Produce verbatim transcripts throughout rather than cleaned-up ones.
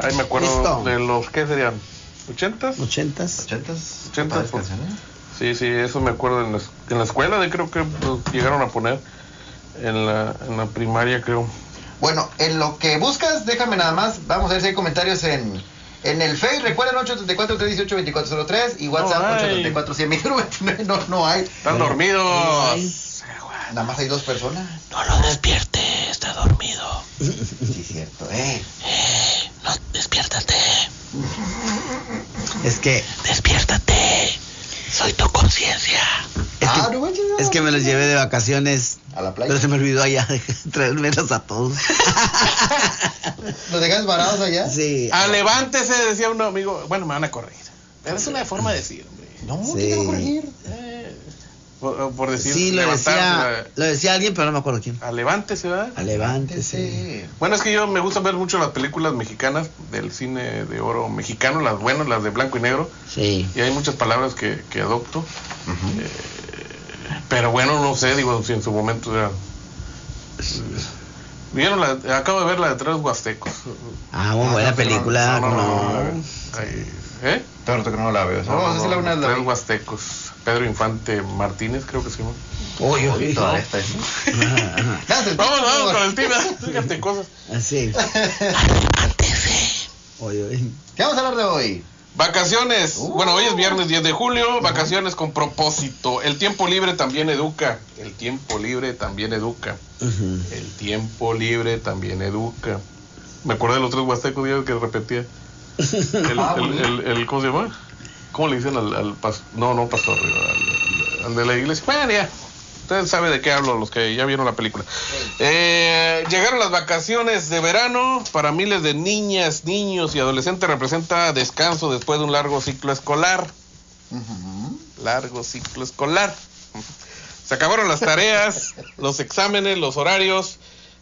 Ahí me acuerdo Listo. de los, ¿qué serían? ¿Ochentas? ¿Ochentas? ¿Ochentas? ¿Ochentas? Pues, sí, sí, eso me acuerdo en la, en la escuela, de creo que pues, llegaron a poner en la, en la primaria, creo. Bueno, en lo que buscas, déjame nada más, vamos a ver si hay comentarios en, en el Face. Recuerden ocho tres cuatro, tres uno ocho, dos cuatro cero tres y WhatsApp no ocho tres cuatro, cien mil veintinueve. No, no hay. Están dormidos. No hay. Nada más hay dos personas. No lo despierte, está dormido. Sí, cierto, eh. Eh, no, despiértate. Es que, despiértate. Soy tu conciencia. Es, ah, que, no, no, no, es que me los llevé de vacaciones a la playa. Pero se me olvidó allá traérmelos a todos. ¿Los dejas varados allá? Sí. Ah, levántese, decía un amigo. Bueno, me van a corregir. Pero es una forma de decir, hombre. No, sí. ¿qué te va a corregir? Eh, por, por decir, sí, lo decía, lo decía alguien, pero no me acuerdo quién. A levántese, ¿verdad? A levántese. Bueno, es que yo me gusta ver mucho las películas mexicanas del cine de oro mexicano, las buenas, las de blanco y negro. Sí. Y hay muchas palabras que, que adopto. Uh-huh. eh, pero bueno, no sé, digo, si en su momento ya... ¿Vieron la, acabo de ver la de Tres Huastecos. Ah, muy buena ah, película. No, no, no, no. no. Ay, ¿eh? Todo el rato que no la veo. No, no, no, no, no, Tres Huastecos. Pedro Infante Martínez, creo que se llama. Uy, uy, toda no. esta. Vamos, vamos con el tema. Fíjate cosas. Así. Oye, oye. ¿Qué vamos a hablar de hoy? Vacaciones. Uh. Bueno, hoy es viernes diez de julio. Vacaciones con propósito. El tiempo libre también educa. El tiempo libre también educa. Uh-huh. El tiempo libre también educa. Me acordé de los tres huastecos días que repetía. El, ah, el, el, el, ¿Cómo se llama? ¿Cómo le dicen al, al pastor? No, no pastor, al, al de la iglesia. Bueno, ya. Ustedes saben de qué hablo, los que ya vieron la película. Eh, llegaron las vacaciones de verano. Para miles de niñas, niños y adolescentes representa descanso después de un largo ciclo escolar. Uh-huh. Largo ciclo escolar. Se acabaron las tareas, los exámenes, los horarios.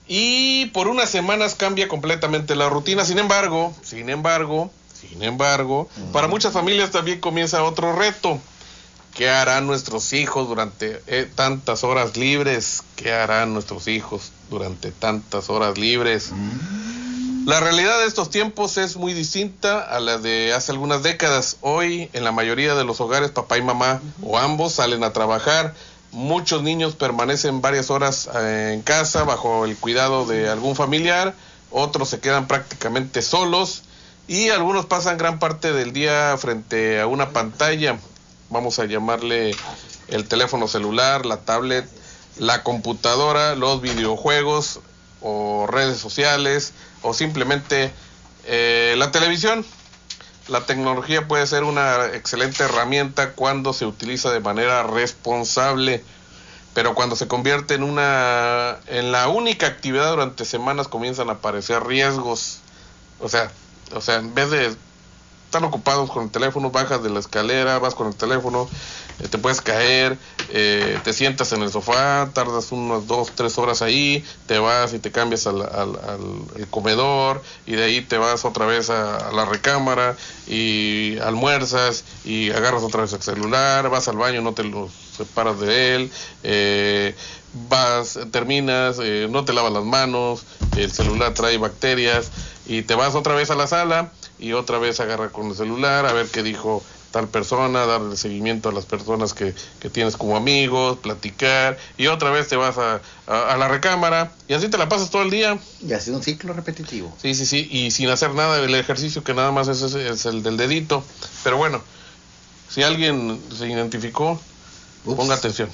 Y por unas semanas cambia completamente la rutina. Sin embargo, sin embargo, sin embargo, uh-huh. para muchas familias también comienza otro reto. ¿Qué harán nuestros hijos durante eh, tantas horas libres? ¿Qué harán nuestros hijos durante tantas horas libres? Mm. La realidad de estos tiempos es muy distinta a la de hace algunas décadas. Hoy, en la mayoría de los hogares, papá y mamá, uh-huh. o ambos, salen a trabajar. Muchos niños permanecen varias horas eh, en casa bajo el cuidado de algún familiar. Otros se quedan prácticamente solos. Y algunos pasan gran parte del día frente a una pantalla. Vamos a llamarle el teléfono celular, la tablet, la computadora, los videojuegos o redes sociales o simplemente eh, la televisión. La tecnología puede ser una excelente herramienta cuando se utiliza de manera responsable, pero cuando se convierte en una en la única actividad durante semanas comienzan a aparecer riesgos. O sea, o sea, en vez de están ocupados con el teléfono, bajas de la escalera, vas con el teléfono, eh, te puedes caer, eh, te sientas en el sofá, tardas unas dos, tres horas ahí, te vas y te cambias al, al, al, al comedor y de ahí te vas otra vez a, a la recámara y almuerzas y agarras otra vez el celular, vas al baño, no te lo separas de él, eh, vas, terminas, eh, no te lavas las manos, el celular trae bacterias y te vas otra vez a la sala y otra vez agarrar con el celular a ver qué dijo tal persona, darle seguimiento a las personas que, que tienes como amigos, platicar, y otra vez te vas a, a, a la recámara, y así te la pasas todo el día. Y así un ciclo repetitivo. Sí, sí, sí, y sin hacer nada, el ejercicio que nada más es, es, es el del dedito. Pero bueno, si alguien se identificó, Ups. ponga atención.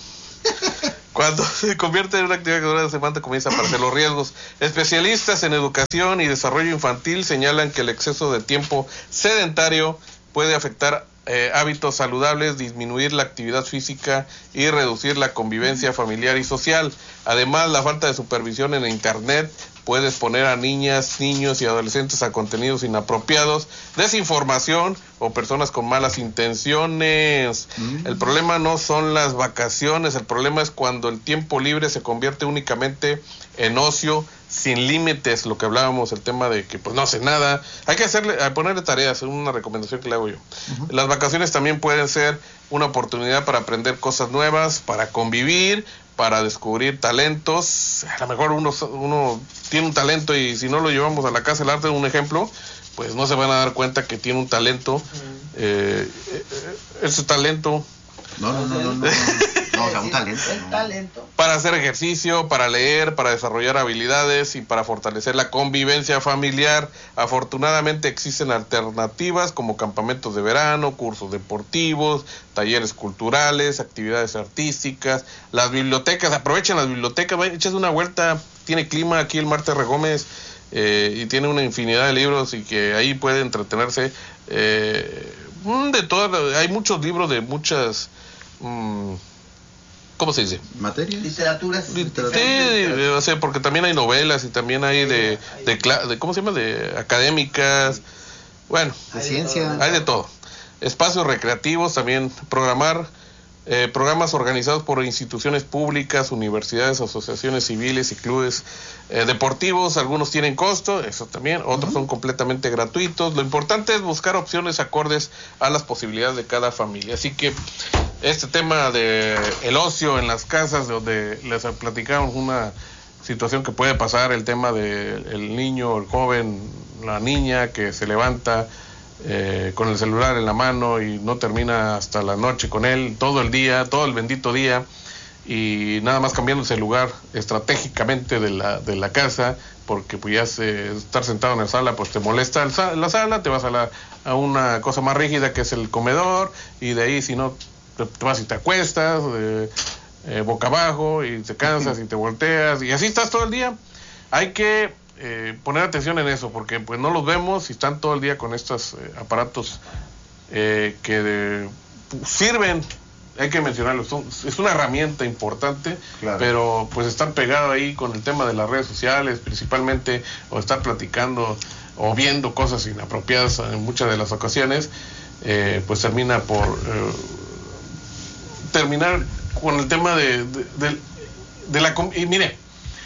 Cuando se convierte en una actividad que dura una semana comienza a aparecer los riesgos. Especialistas en educación y desarrollo infantil señalan que el exceso de tiempo sedentario puede afectar eh, hábitos saludables, disminuir la actividad física y reducir la convivencia familiar y social. Además, la falta de supervisión en internet puede exponer a niñas, niños y adolescentes a contenidos inapropiados, desinformación o personas con malas intenciones. Mm. El problema no son las vacaciones, el problema es cuando el tiempo libre se convierte únicamente en ocio sin límites, lo que hablábamos, el tema de que pues no hace nada. Hay que hacerle, a ponerle tareas, es una recomendación que le hago yo. Uh-huh. Las vacaciones también pueden ser una oportunidad para aprender cosas nuevas, para convivir, para descubrir talentos. A lo mejor uno, uno tiene un talento y si no lo llevamos a la Casa del Arte, un ejemplo, pues no se van a dar cuenta que tiene un talento. Mm. Eh, eh, ese talento... No, no, no, no, no, no, no, o sea, un talento. El talento. Para hacer ejercicio, para leer, para desarrollar habilidades y para fortalecer la convivencia familiar. Afortunadamente existen alternativas como campamentos de verano, cursos deportivos, talleres culturales, actividades artísticas, las bibliotecas. Aprovechen las bibliotecas, echen una vuelta. Tiene clima aquí el Marte Regómez eh, y tiene una infinidad de libros y que ahí puede entretenerse. Eh, de todas, hay muchos libros de muchas... ¿Cómo se dice? ¿Materias? Literaturas. Literaturas. Sí, o sea, porque también hay novelas y también hay de, de, de ¿cómo se llama? De académicas. Bueno, de ciencia. Hay de todo. Espacios recreativos también, programar eh, programas organizados por instituciones públicas, universidades, asociaciones civiles y clubes eh, deportivos. Algunos tienen costo, eso también, otros uh-huh. son completamente gratuitos. Lo importante es buscar opciones acordes a las posibilidades de cada familia. Así que este tema de el ocio en las casas, donde les platicamos una situación que puede pasar, el tema del el niño, el joven, la niña que se levanta Eh, con el celular en la mano y no termina hasta la noche con él, todo el día, todo el bendito día, y nada más cambiándose el lugar estratégicamente de la, de la casa, porque pues ya se, estar sentado en la sala pues te molesta el, la sala, te vas a, la, a una cosa más rígida que es el comedor, y de ahí si no te, te vas y te acuestas eh, eh, boca abajo y te cansas y te volteas y así estás todo el día. Hay que Eh, poner atención en eso, porque pues no los vemos y están todo el día con estos eh, aparatos eh, que de, sirven, hay que mencionarlo, son, es una herramienta importante, claro. Pero pues estar pegado ahí con el tema de las redes sociales principalmente, o estar platicando o viendo cosas inapropiadas en muchas de las ocasiones, eh, pues termina por eh, terminar con el tema de, de, de, de la... Y mire,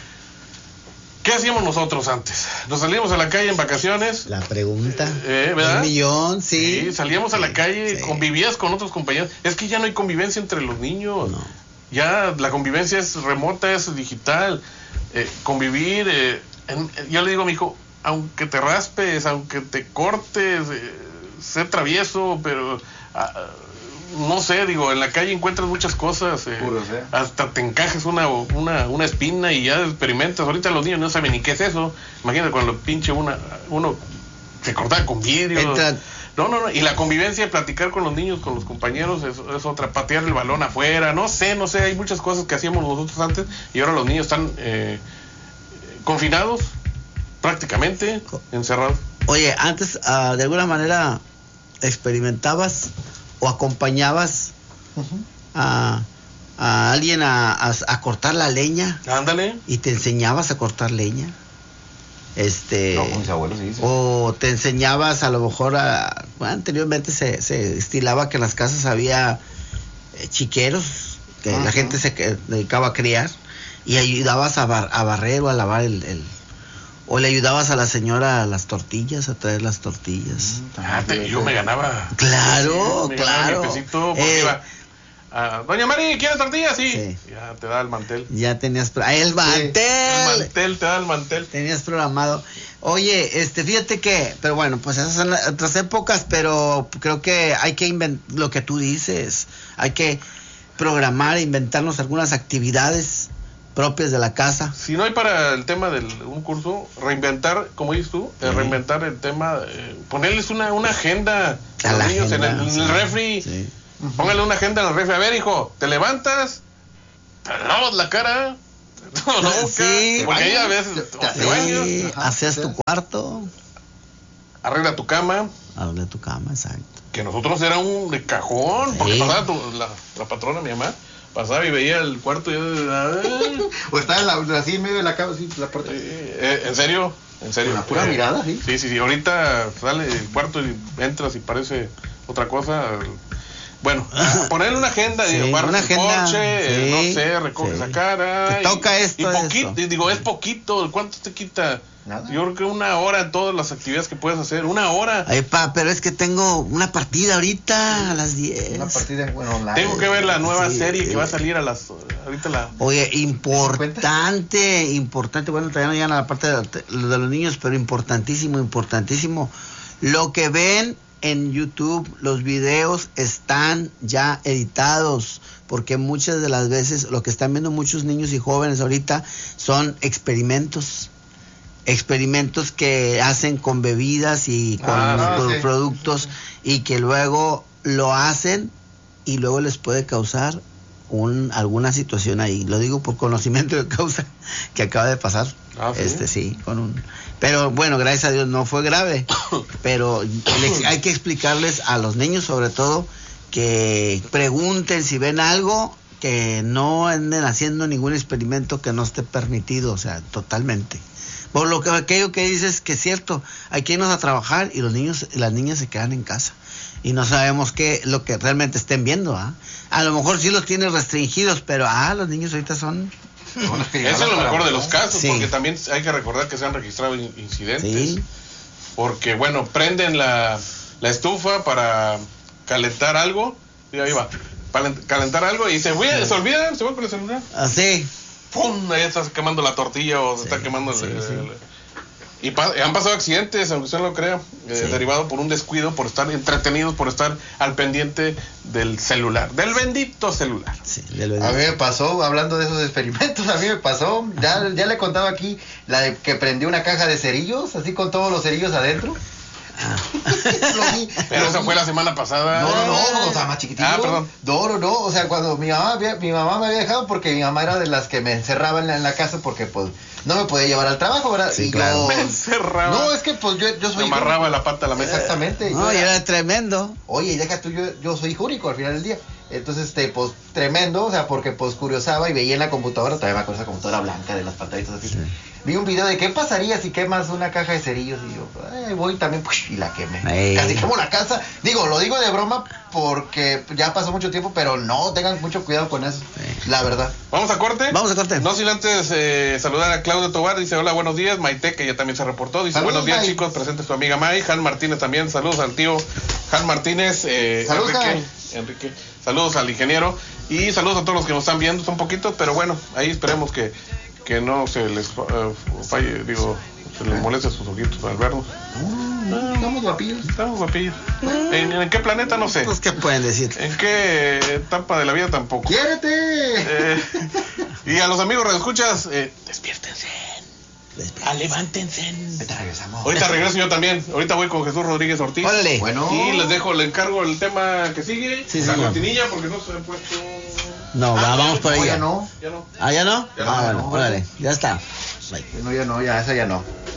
¿qué hacíamos nosotros antes? Nos salíamos a la calle en vacaciones. La pregunta. Eh, ¿verdad? Un millón, sí. Sí, salíamos a la calle, sí. Convivías con otros compañeros. Es que ya no hay convivencia entre los niños. No. Ya la convivencia es remota, es digital. Eh, convivir, eh, en, yo le digo a mi hijo, aunque te raspes, aunque te cortes, eh, sé travieso, pero... Ah, no sé, digo, en la calle encuentras muchas cosas, eh, Puros, ¿eh? hasta te encajes una, una, una espina y ya experimentas. Ahorita los niños no saben ni qué es eso. Imagínate cuando pinche una, uno se cortaba con vidrio. Entra... No, no, no. Y la convivencia de platicar con los niños, con los compañeros, es, es otra. Patear el balón afuera, no sé, no sé. Hay muchas cosas que hacíamos nosotros antes y ahora los niños están eh, confinados, prácticamente encerrados. Oye, antes uh, de alguna manera experimentabas o acompañabas uh-huh. a, a alguien a, a, a cortar la leña. Ándale. Y te enseñabas a cortar leña. Este. No, con mis abuelos sí, sí. O te enseñabas a lo mejor a. Bueno, anteriormente se, se estilaba que en las casas había eh, chiqueros, que uh-huh. la gente se que, dedicaba a criar, y ayudabas a, bar, a barrer o a lavar el, el. O le ayudabas a la señora a las tortillas, a traer las tortillas. Ah, te, yo me ganaba. Claro, sí, me claro. Ganaba mi pesito porque eh, iba a, Doña Mari, ¿quieres tortillas? Sí. sí. Ya te da el mantel. Ya tenías... Ah, el mantel. Sí, el mantel, te da el mantel. Tenías programado. Oye, este, fíjate que... Pero bueno, pues esas son otras épocas, pero creo que hay que inventar lo que tú dices. Hay que programar, inventarnos algunas actividades propias de la casa. Si no hay para el tema de un curso, reinventar, como dices tú, sí. reinventar el tema, eh, ponerles una, una agenda a los niños agenda, en el, sí. en el refri, sí. uh-huh. Póngale una agenda en el refri. A ver, hijo, te levantas, te lavas la cara, no, no, sí, porque ahí a veces te, te sí, haces tu cuarto, arregla tu cama, arregla tu cama, exacto. Que nosotros era un de cajón, sí. Porque pasaba tu, la, la patrona, mi mamá, pasaba y veía el cuarto y yo, o estaba en la, así en medio de la cama, así, la puerta. Eh, ¿En serio? ¿En serio? Con la pura eh, mirada, sí. Sí, sí, sí. Ahorita sale el cuarto y entras y parece otra cosa. Bueno, ponerle una agenda, sí, digo, una agenda, coche, sí, eh, no sé, recoge sí. esa cara. Te toca esto. Y poquito, y digo, es poquito. ¿Cuánto te quita Nada. Yo creo que una hora en todas las actividades que puedes hacer, una hora. Ay, pa, pero es que tengo una partida ahorita a las diez. Una partida bueno, online. Tengo que ver la nueva Sí, serie sí. que va a salir a las... Ahorita la... Oye, importante, importante, bueno, todavía no llegan a la parte de, de los niños, pero importantísimo, importantísimo. Lo que ven en YouTube, los videos están ya editados, porque muchas de las veces lo que están viendo muchos niños y jóvenes ahorita son experimentos. Experimentos que hacen con bebidas y con Ah, pro- sí. productos y que luego lo hacen y luego les puede causar un alguna situación ahí. Lo digo por conocimiento de causa que acaba de pasar. Ah, ¿sí? Este sí, con un pero bueno, gracias a Dios no fue grave, pero le- hay que explicarles a los niños sobre todo que pregunten si ven algo, que no anden haciendo ningún experimento que no esté permitido, o sea, totalmente. Por lo que aquello que dices que es cierto, hay que irnos a trabajar y los niños y las niñas se quedan en casa y no sabemos qué lo que realmente estén viendo, ¿ah? A lo mejor sí los tienen restringidos, pero ah, los niños ahorita son Son las que Ese es lo mejor de los para- casos, Sí. porque también hay que recordar que se han registrado in- incidentes. sí, Porque, bueno, prenden la, la estufa para calentar algo. Y ahí va. Para calentar algo y se, fue- se olvidan, se van con el celular. así. ¡Pum! Ahí estás quemando la tortilla o se Sí, está quemando el- sí, sí. el- y pa- han pasado accidentes, aunque usted no lo crea, eh, Sí. derivado por un descuido, por estar entretenidos, por estar al pendiente del celular, del bendito celular. Sí, ya lo A mí dije. me pasó, hablando de esos experimentos, a mí me pasó, ya, ya le he contado aquí, la de que prendí una caja de cerillos, así con todos los cerillos adentro. Lo vi, Pero lo esa vi. fue la semana pasada. No, no, no, o sea, más chiquitito. Ah, perdón. No, no, no, o sea, cuando mi mamá, había- mi mamá me había dejado porque mi mamá era de las que me encerraba en la, en la casa porque pues no me podía llevar al trabajo, ¿verdad? Sí, y claro. yo... Me encerraba. No, es que pues yo, yo soy... Me amarraba hijo único. la pata a la mesa. Exactamente. No, yo y era- era tremendo. Oye, deja tú, yo, yo soy hijo único al final del día. Entonces, este, pues, tremendo, o sea, porque pues curiosaba y veía en la computadora, todavía me acuerdo esa computadora blanca de las pantallitas así. Sí. Vi un video de qué pasaría si quemas una caja de cerillos y yo, ay, voy también, pues, y la quemé. Ey. Casi quemo la casa. Digo, lo digo de broma porque ya pasó mucho tiempo, pero no, tengan mucho cuidado con eso, Sí. la verdad. Vamos a corte. Vamos a corte. No sin antes eh, saludar a Claudio Tobar. Dice: hola, buenos días. Maite, que ya también se reportó. Dice: Saludos, buenos días, May. chicos. Presente su amiga May. Han Martínez también. Saludos al tío Han Martínez. Eh, Saludos, Enrique, Han. Enrique. Saludos al ingeniero. Y saludos a todos los que nos están viendo. Son poquitos, pero bueno, ahí esperemos que, que no se les eh, falle, digo, se les moleste sus ojitos al vernos. No, estamos guapillos. Estamos guapillos. ¿En, ¿En qué planeta? No sé. Pues, ¿qué pueden decir? ¿En qué etapa de la vida? Tampoco. ¡Quiérete! Eh, y a los amigos radioescuchas, eh, despiértense. Ah, levántense. Ahorita regresamos. Ahorita regreso yo también. Ahorita voy con Jesús Rodríguez Ortiz. Órale. Bueno. Y les dejo, le encargo el tema que sigue. Sí, la señor. cortinilla, porque no se ha puesto. No, va, vamos por No, ahí. ya no. Ya no. ¿Ah, ya no? Ya no, ah, ya bueno, no. órale, ya está. Bye. No, ya no, ya, esa ya no.